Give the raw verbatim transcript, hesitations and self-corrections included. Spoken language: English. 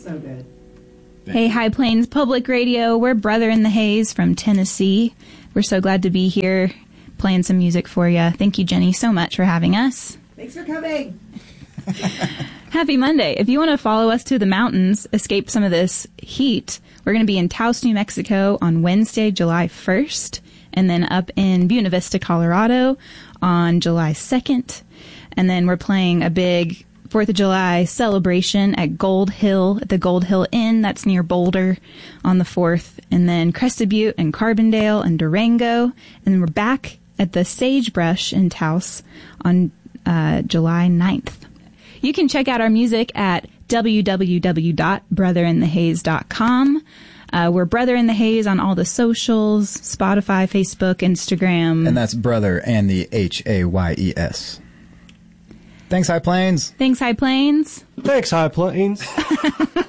So good. Hey, High Plains Public Radio. We're Brother in the Haze from Tennessee. We're so glad to be here playing some music for you. Thank you, Jenny, so much for having us. Thanks for coming. Happy Monday. If you want to follow us to the mountains, escape some of this heat, we're going to be in Taos, New Mexico on Wednesday, July first, and then up in Buena Vista, Colorado on July second. And then we're playing a big fourth of July celebration at Gold Hill, at the Gold Hill Inn. That's near Boulder on the fourth. And then Crested Butte and Carbondale and Durango. And then we're back at the Sagebrush in Taos on uh, July ninth. You can check out our music at w w w dot brother in the haze dot com. Uh, we're Brother in the Haze on all the socials, Spotify, Facebook, Instagram. And that's Brother and the H A Y E S. Thanks, High Plains. Thanks, High Plains. Thanks, High Plains.